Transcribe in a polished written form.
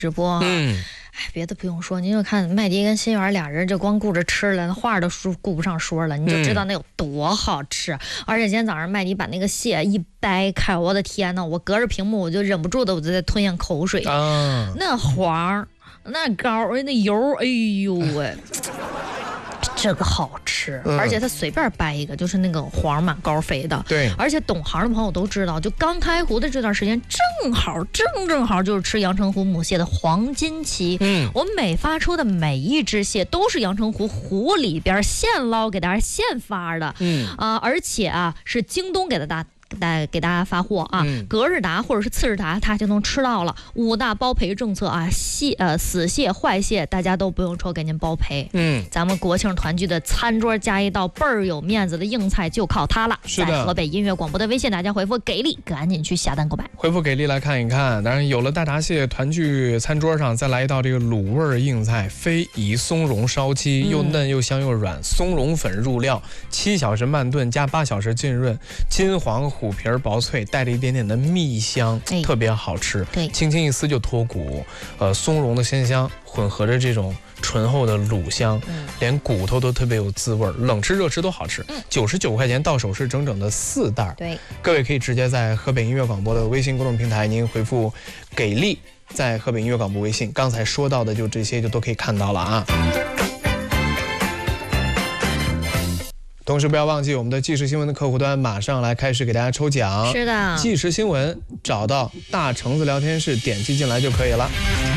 直播哈。别的不用说，您就看麦迪跟心源俩人，这光顾着吃了，话都顾不上说了，你就知道那有多好吃。而且今天早上麦迪把那个蟹一掰开，我的天呐，我隔着屏幕我就忍不住的我就在吞咽口水。那黄，那膏，那油，哎呦喂！这个好吃，而且它随便掰一个就是那个黄满高飞的。 对， 而且懂行的朋友都知道，就刚开湖的这段时间，正好就是吃阳澄湖母蟹的黄金期。我们每发出的每一只蟹都是阳澄湖湖里边现捞给大家现发的。而且啊是京东给大家发货啊，隔日达或者是次日达，它就能吃到了。5大包赔政策啊，死蟹坏蟹大家都不用愁，给您包赔。咱们国庆团聚的餐桌加一道倍儿有面子的硬菜就靠它了。 是的， 在河北音乐广播的微信，大家回复给力，赶紧去下单购买。 回复给力来看一看。当然有了大闸蟹团聚餐桌上，再来一道这个卤味硬菜，非遗松茸烧鸡，又嫩又香又软，松茸粉入料，7小时慢炖加8小时浸润，金黄虎皮薄脆，带着一点点的蜜香，特别好吃。 对， 轻轻一撕就脱骨。松茸的鲜香混合着这种醇厚的卤香，连骨头都特别有滋味，冷吃热吃都好吃。99块钱到手是整整的4袋。 对， 各位可以直接在河北音乐广播的微信公众平台，您回复给力，在河北音乐广播微信，刚才说到的就这些就都可以看到了啊。同时不要忘记我们的即时新闻的客户端，马上来开始给大家抽奖。 是的， 即时新闻找到大橙子聊天室，点击进来就可以了。